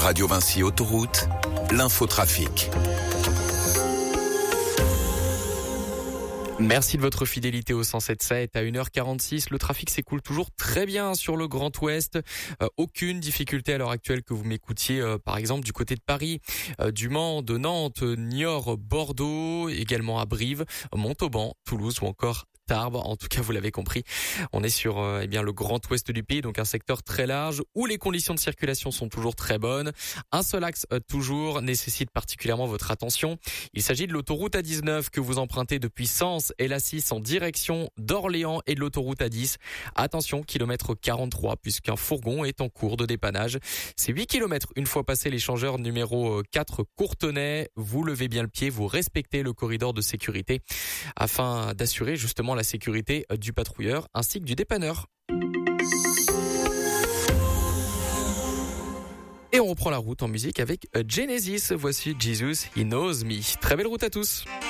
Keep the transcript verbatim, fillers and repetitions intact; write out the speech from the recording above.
Radio Vinci Autoroute, l'infotrafic. Merci de votre fidélité au cent sept sept. À une heure quarante-six, le trafic s'écoule toujours très bien sur le Grand Ouest. Euh, aucune difficulté à l'heure actuelle que vous m'écoutiez, euh, par exemple, du côté de Paris, euh, du Mans, de Nantes, Niort, Bordeaux, également à Brive, Montauban, Toulouse ou encore Tarbes. En tout cas, vous l'avez compris, on est sur euh, eh bien le Grand Ouest du pays, donc un secteur très large où les conditions de circulation sont toujours très bonnes. Un seul axe euh, toujours nécessite particulièrement votre attention. Il s'agit de l'autoroute A dix-neuf que vous empruntez depuis Sens et l'A six en direction d'Orléans et de l'autoroute A dix. Attention, kilomètre quarante-trois, puisqu'un fourgon est en cours de dépannage. C'est huit kilomètres une fois passé l'échangeur numéro quatre Courtenay. Vous levez bien le pied, vous respectez le corridor de sécurité afin d'assurer justement la sécurité du patrouilleur ainsi que du dépanneur. Et on reprend la route en musique avec Genesis. Voici Jesus, He Knows Me. Très belle route à tous.